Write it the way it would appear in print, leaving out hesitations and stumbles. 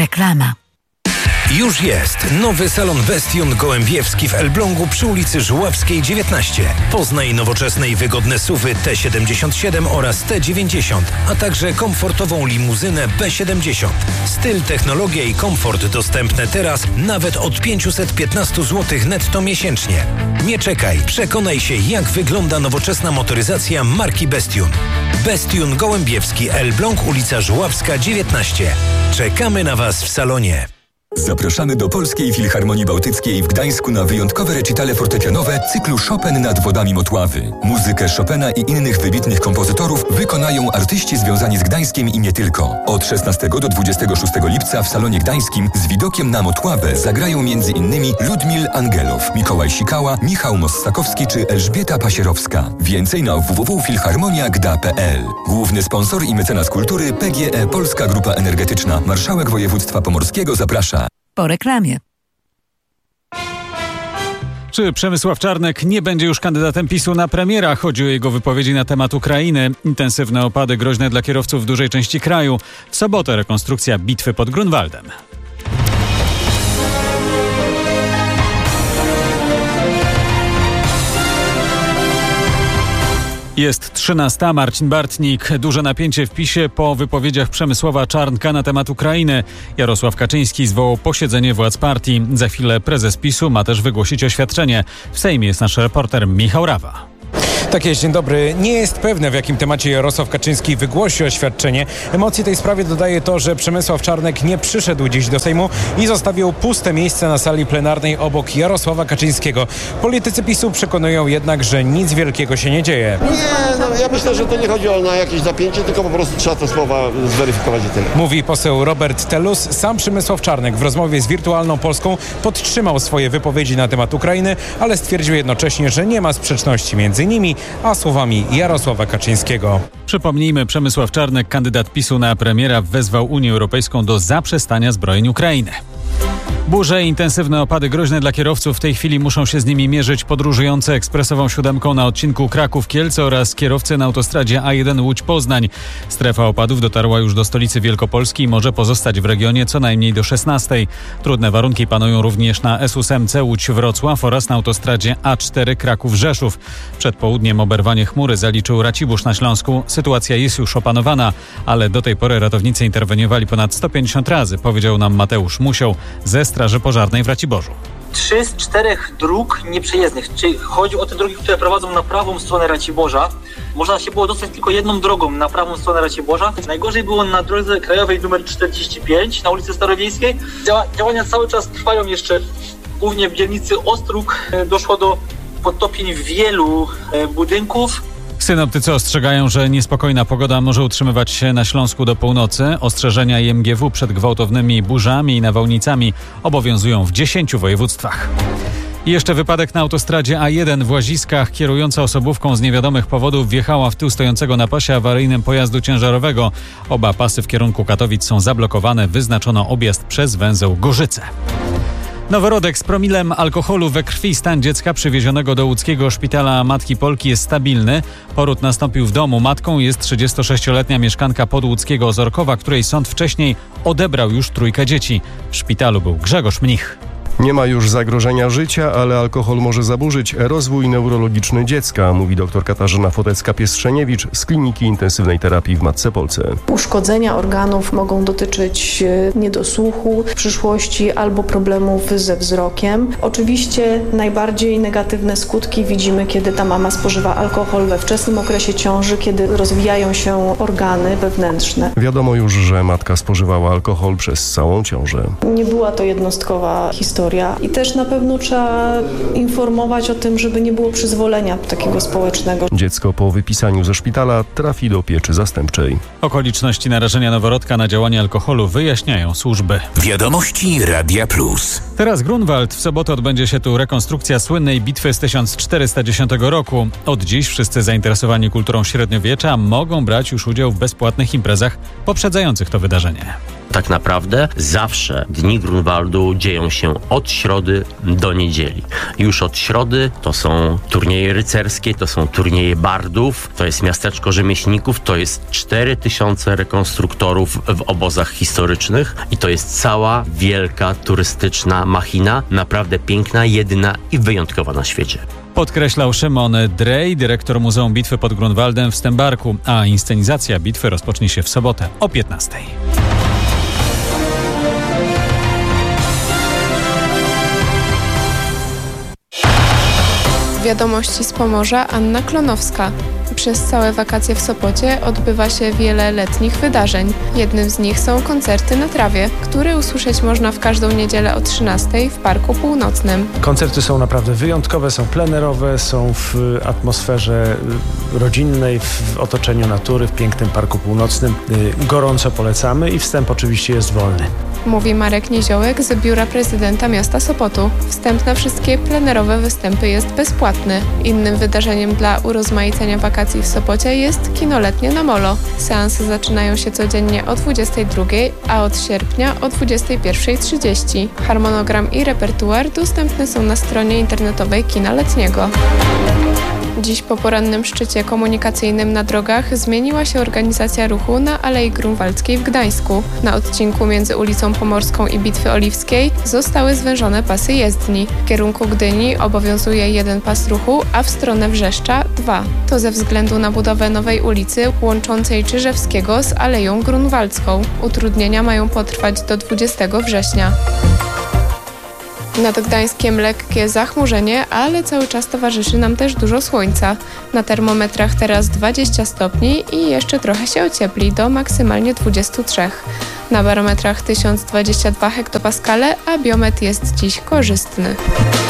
Reklama. Już jest nowy salon Bestion Gołębiewski w Elblągu przy ulicy Żuławskiej 19. Poznaj nowoczesne i wygodne SUV-y T77 oraz T90, a także komfortową limuzynę B70. Styl, technologia i komfort dostępne teraz nawet od 515 zł netto miesięcznie. Nie czekaj, przekonaj się, jak wygląda nowoczesna motoryzacja marki Bestion. Bestion Gołębiewski, Elbląg, ulica Żuławska 19. Czekamy na Was w salonie. Zapraszamy do Polskiej Filharmonii Bałtyckiej w Gdańsku na wyjątkowe recitale fortepianowe cyklu Chopin nad wodami Motławy. Muzykę Chopina i innych wybitnych kompozytorów wykonają artyści związani z Gdańskiem i nie tylko. Od 16 do 26 lipca w Salonie Gdańskim z widokiem na Motławę zagrają m.in. Ludmil Angelow, Mikołaj Sikała, Michał Mossakowski czy Elżbieta Pasierowska. Więcej na www.filharmoniagda.pl. Główny sponsor i mecenas kultury PGE Polska Grupa Energetyczna. Marszałek Województwa Pomorskiego zaprasza. Po reklamie. Czy Przemysław Czarnek nie będzie już kandydatem PiS-u na premiera? Chodzi o jego wypowiedzi na temat Ukrainy. Intensywne opady groźne dla kierowców w dużej części kraju. W sobotę rekonstrukcja bitwy pod Grunwaldem. Jest 13. Marcin Bartnik. Duże napięcie w PiS-ie po wypowiedziach Przemysława Czarnka na temat Ukrainy. Jarosław Kaczyński zwołał posiedzenie władz partii. Za chwilę prezes PiS-u ma też wygłosić oświadczenie. W Sejmie jest nasz reporter Michał Rawa. Tak jest, dzień dobry. Nie jest pewne, w jakim temacie Jarosław Kaczyński wygłosi oświadczenie. Emocji tej sprawie dodaje to, że Przemysław Czarnek nie przyszedł dziś do Sejmu i zostawił puste miejsce na sali plenarnej obok Jarosława Kaczyńskiego. Politycy PiS-u przekonują jednak, że nic wielkiego się nie dzieje. Nie, ja myślę, że to nie chodzi na jakieś napięcie, tylko po prostu trzeba te słowa zweryfikować i tyle. Mówi poseł Robert Telus. Sam Przemysław Czarnek w rozmowie z Wirtualną Polską podtrzymał swoje wypowiedzi na temat Ukrainy, ale stwierdził jednocześnie, że nie ma sprzeczności między nimi a słowami Jarosława Kaczyńskiego. Przypomnijmy, Przemysław Czarnek, kandydat PiS-u na premiera, wezwał Unię Europejską do zaprzestania zbrojeń Ukrainy. Burze i intensywne opady groźne dla kierowców. W tej chwili muszą się z nimi mierzyć podróżujący ekspresową siódemką na odcinku Kraków-Kielce oraz kierowcy na autostradzie A1 Łódź-Poznań. Strefa opadów dotarła już do stolicy Wielkopolski i może pozostać w regionie co najmniej do 16. Trudne warunki panują również na S8 Łódź-Wrocław oraz na autostradzie A4 Kraków-Rzeszów. Przed południem oberwanie chmury zaliczył Racibórz na Śląsku. Sytuacja jest już opanowana, ale do tej pory ratownicy interweniowali ponad 150 razy, powiedział nam Mateusz Musioł ze Straży Pożarnej w Raciborzu. 3 z 4 dróg nieprzejezdnych, czyli chodzi o te drogi, które prowadzą na prawą stronę Raciborza. Można się było dostać tylko jedną drogą na prawą stronę Raciborza. Najgorzej było na drodze krajowej nr 45 na ulicy Starowiejskiej. Działania cały czas trwają jeszcze, głównie w dzielnicy Ostróg. Doszło do podtopień wielu budynków. Synoptycy ostrzegają, że niespokojna pogoda może utrzymywać się na Śląsku do północy. Ostrzeżenia IMGW przed gwałtownymi burzami i nawałnicami obowiązują w 10 województwach. I jeszcze wypadek na autostradzie A1 w Łaziskach. Kierująca osobówką z niewiadomych powodów wjechała w tył stojącego na pasie awaryjnym pojazdu ciężarowego. Oba pasy w kierunku Katowic są zablokowane. Wyznaczono objazd przez węzeł Gorzyce. Noworodek z promilem alkoholu we krwi. Stan dziecka przywiezionego do łódzkiego szpitala Matki Polki jest stabilny. Poród nastąpił w domu. Matką jest 36-letnia mieszkanka podłódzkiego Ozorkowa, której sąd wcześniej odebrał już 3 dzieci. W szpitalu był Grzegorz Mnich. Nie ma już zagrożenia życia, ale alkohol może zaburzyć rozwój neurologiczny dziecka, mówi dr Katarzyna Fotecka-Piestrzeniewicz z Kliniki Intensywnej Terapii w Matce Polce. Uszkodzenia organów mogą dotyczyć niedosłuchu w przyszłości albo problemów ze wzrokiem. Oczywiście najbardziej negatywne skutki widzimy, kiedy ta mama spożywa alkohol we wczesnym okresie ciąży, kiedy rozwijają się organy wewnętrzne. Wiadomo już, że matka spożywała alkohol przez całą ciążę. Nie była to jednostkowa historia. I też na pewno trzeba informować o tym, żeby nie było przyzwolenia takiego społecznego. Dziecko po wypisaniu ze szpitala trafi do pieczy zastępczej. Okoliczności narażenia noworodka na działanie alkoholu wyjaśniają służby. Wiadomości Radia Plus. Teraz Grunwald. W sobotę odbędzie się tu rekonstrukcja słynnej bitwy z 1410 roku. Od dziś wszyscy zainteresowani kulturą średniowiecza mogą brać już udział w bezpłatnych imprezach poprzedzających to wydarzenie. Tak naprawdę zawsze dni Grunwaldu dzieją się od środy do niedzieli. Już od środy to są turnieje rycerskie, to są turnieje bardów, to jest miasteczko rzemieślników, to jest 4000 rekonstruktorów w obozach historycznych i to jest cała wielka turystyczna machina, naprawdę piękna, jedyna i wyjątkowa na świecie. Podkreślał Szymon Drej, dyrektor Muzeum Bitwy pod Grunwaldem w Stębarku, a inscenizacja bitwy rozpocznie się w sobotę o 15:00. Wiadomości z Pomorza, Anna Klonowska. Przez całe wakacje w Sopocie odbywa się wiele letnich wydarzeń. Jednym z nich są koncerty na trawie, które usłyszeć można w każdą niedzielę o 13:00 w Parku Północnym. Koncerty są naprawdę wyjątkowe, są plenerowe, są w atmosferze rodzinnej, w otoczeniu natury, w pięknym Parku Północnym. Gorąco polecamy i wstęp oczywiście jest wolny. Mówi Marek Niziołek z Biura Prezydenta Miasta Sopotu. Wstęp na wszystkie plenerowe występy jest bezpłatny. Innym wydarzeniem dla urozmaicenia wakacji w Sopocie jest kino letnie na Molo. Seanse zaczynają się codziennie o 22:00, a od sierpnia o 21:30. Harmonogram i repertuar dostępne są na stronie internetowej kina letniego. Dziś po porannym szczycie komunikacyjnym na drogach zmieniła się organizacja ruchu na Alei Grunwaldzkiej w Gdańsku. Na odcinku między ulicą Pomorską i Bitwy Oliwskiej zostały zwężone pasy jezdni. W kierunku Gdyni obowiązuje 1 pas ruchu, a w stronę Wrzeszcza 2. To ze względu na budowę nowej ulicy łączącej Czyżewskiego z Aleją Grunwaldzką. Utrudnienia mają potrwać do 20 września. Nad Gdańskiem lekkie zachmurzenie, ale cały czas towarzyszy nam też dużo słońca. Na termometrach teraz 20 stopni i jeszcze trochę się ociepli do maksymalnie 23. Na barometrach 1022 hektopaskale, a biometr jest dziś korzystny.